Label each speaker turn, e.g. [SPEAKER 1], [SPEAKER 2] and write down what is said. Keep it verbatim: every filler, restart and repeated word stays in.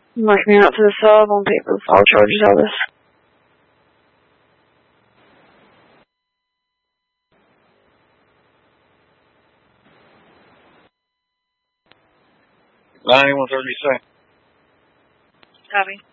[SPEAKER 1] Mark me out to the sub on paper. I'll charge you all this.
[SPEAKER 2] ninety-one thirty-six.
[SPEAKER 1] Copy.